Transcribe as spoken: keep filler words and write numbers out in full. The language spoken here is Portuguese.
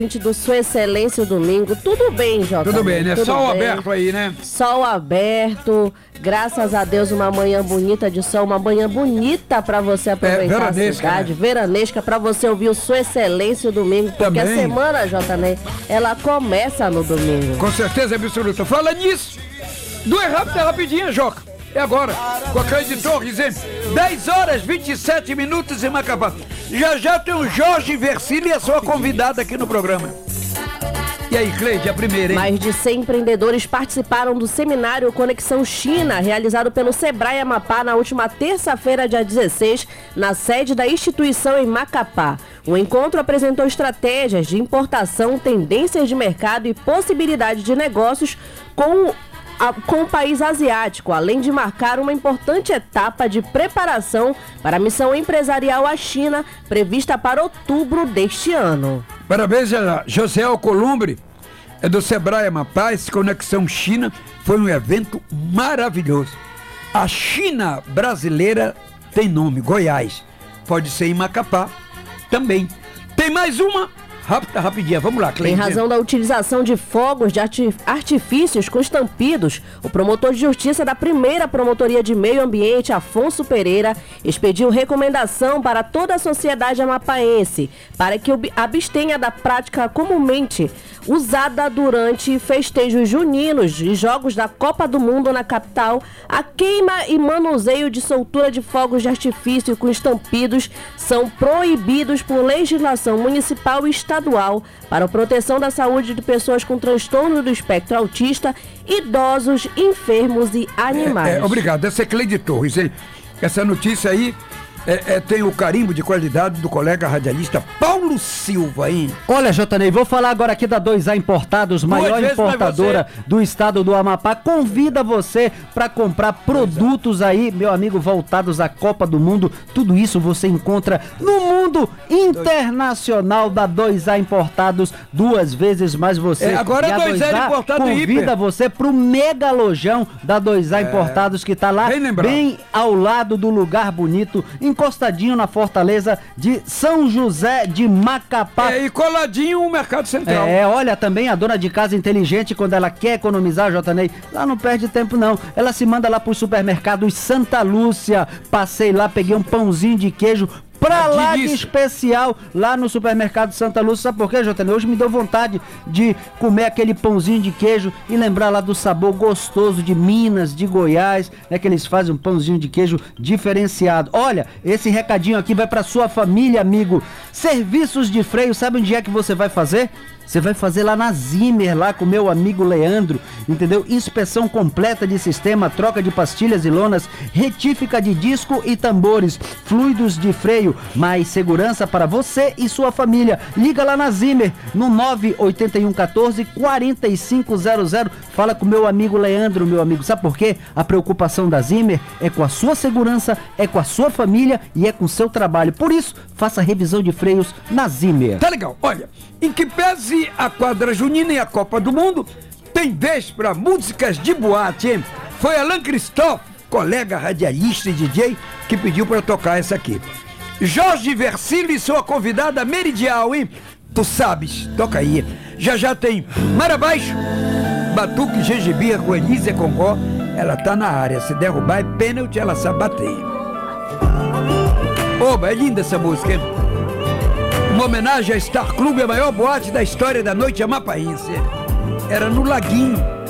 do Sua Excelência o domingo. Tudo bem, Jota? Tudo bem, né? Tudo Sol bem. aberto aí, né? Sol aberto. Graças a Deus, uma manhã bonita de sol, uma manhã bonita pra você aproveitar é, a cidade. Né? Veranesca, pra você ouvir o Sua Excelência o domingo. Porque Também. a semana, Jota, né? Ela começa no domingo. Com certeza absoluta. Fala nisso. Duas rápidas, rapidinho, Joca. É agora, com a Cleide Torres, hein? dez horas, vinte e sete minutos em Macapá. Já já tem o Jorge Versili e a sua convidada aqui no programa. E aí, Cleide, a primeira, hein? Mais de cem empreendedores participaram do seminário Conexão China, realizado pelo Sebrae Amapá na última terça-feira, dia dezesseis, na sede da instituição em Macapá. O encontro apresentou estratégias de importação, tendências de mercado e possibilidade de negócios com com o país asiático, além de marcar uma importante etapa de preparação para a missão empresarial à China, prevista para outubro deste ano. Parabéns a José Alcolumbre, é do Sebrae Amapá. Esse Conexão China foi um evento maravilhoso. A China brasileira tem nome, Goiás. Pode ser em Macapá também. Tem mais uma? Rápida, rapidinha, vamos lá, Cleide. Em razão da utilização de fogos de artifícios com estampidos, o promotor de justiça da primeira Promotoria de Meio Ambiente, Afonso Pereira, expediu recomendação para toda a sociedade amapaense para que abstenha da prática comumente usada durante festejos juninos e jogos da Copa do Mundo na capital. A queima e manuseio de soltura de fogos de artifício com estampidos são proibidos por legislação municipal e estadual para a proteção da saúde de pessoas com transtorno do espectro autista, idosos, enfermos e animais. É, é, obrigado. Essa é Cleide Torres, hein? Essa notícia aí É, é, tem o carimbo de qualidade do colega radialista Paulo Silva, hein? Olha, J. Ney, vou falar agora aqui da dois A Importados, maior importadora do estado do Amapá. Convida você para comprar produtos aí, meu amigo, voltados à Copa do Mundo. Tudo isso você encontra no mundo internacional da dois A Importados, duas vezes mais você. É, agora a dois A Importado convida você pro mega lojão da dois A é. Importados, que tá lá bem, bem ao lado do lugar bonito, encostadinho na Fortaleza de São José de Macapá. É, e coladinho o Mercado Central. É, olha, também a dona de casa inteligente, quando ela quer economizar, J. Ney, lá não perde tempo não. Ela se manda lá pro supermercados Santa Lúcia. Passei lá, peguei um pãozinho de queijo pra lá de especial, lá no supermercado Santa Lúcia. Sabe por quê, J. Ney? Hoje me deu vontade de comer aquele pãozinho de queijo e lembrar lá do sabor gostoso de Minas, de Goiás, né, que eles fazem um pãozinho de queijo diferenciado. Olha, esse recadinho aqui vai pra sua família, amigo. Serviços de freio, sabe onde é que você vai fazer? Você vai fazer lá na Zimmer, lá com o meu amigo Leandro, entendeu? Inspeção completa de sistema, troca de pastilhas e lonas, retífica de disco e tambores, fluidos de freio, mais segurança para você e sua família. Liga lá na Zimmer, no nove oito um um quatro, quatro cinco zero zero. Fala com o meu amigo Leandro, meu amigo. Sabe por quê? A preocupação da Zimmer é com a sua segurança, é com a sua família e é com o seu trabalho. Por isso, faça revisão de freios na Zimmer. Tá legal, olha, em que pese a quadra junina e a Copa do Mundo, tem vez para músicas de boate, hein? Foi Alan Cristóvão, colega radialista e D J, que pediu para tocar essa aqui. Jorge Versili e sua convidada Meridial, hein? Tu sabes, toca aí. Já já tem Mar Abaixo, Batuque Gengibia com Elísia Congó. Ela tá na área, se derrubar é pênalti, ela sabe bater. Oba, é linda essa música, hein? Uma homenagem a Star Club, a maior boate da história da noite amapaense. Era no Laguinho.